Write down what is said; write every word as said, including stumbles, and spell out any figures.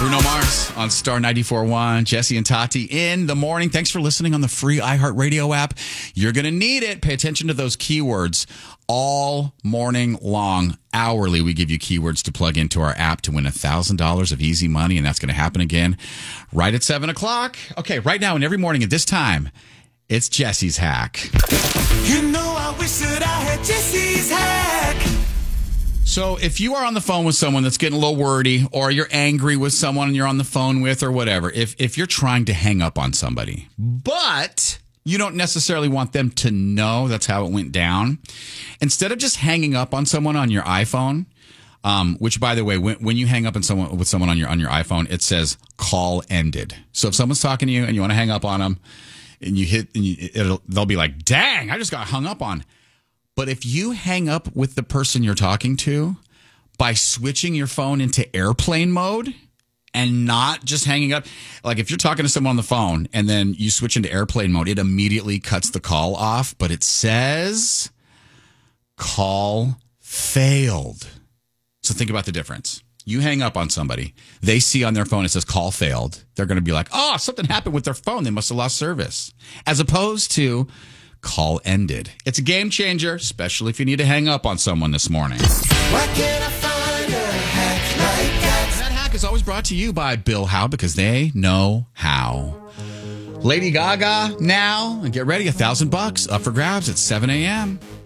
Bruno Mars on Star ninety-four point one. Jesse and Tati in the morning. Thanks for listening on the free iHeartRadio app. You're going to need it. Pay attention to those keywords all morning long. Hourly, we give you keywords to plug into our app to win one thousand dollars of easy money, and that's going to happen again right at seven o'clock. Okay, right now and every morning at this time, it's Jesse's Hack. You know, I wish that I had Jesse's Hack. So if you are on the phone with someone that's getting a little wordy, or you're angry with someone you're on the phone with, or whatever, if if you're trying to hang up on somebody, but you don't necessarily want them to know that's how it went down, instead of just hanging up on someone on your iPhone, um, which, by the way, when, when you hang up on someone with someone on your on your iPhone, it says call ended. So if someone's talking to you and you want to hang up on them, and you hit, and you, it'll, they'll be like, "Dang, I just got hung up on." But if you hang up with the person you're talking to by switching your phone into airplane mode and not just hanging up, like if you're talking to someone on the phone and then you switch into airplane mode, it immediately cuts the call off, but it says call failed. So think about the difference. You hang up on somebody, they see on their phone it says call failed. They're going to be like, oh, something happened with their phone. They must have lost service. As opposed to call ended. It's a game changer, especially if you need to hang up on someone this morning. Why can't I find a hack like that? And that hack is always brought to you by Bill Howe, because they know how. Lady Gaga now, and get ready, a thousand bucks up for grabs at seven a.m.